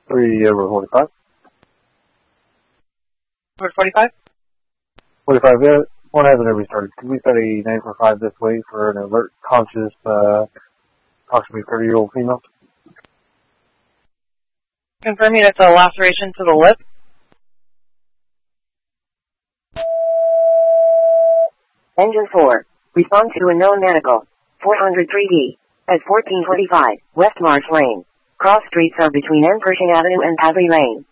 3 over 45. Over 45? 45, yeah. One hasn't ever started. Could we set a 945 this way for an alert, conscious, approximately 30-year-old female? Confirming it's a laceration to the lip. Engine 4. Respond to a known medical. 403D. At 1445, West Marsh Lane. Cross streets are between N. Pershing Avenue and Padley Lane.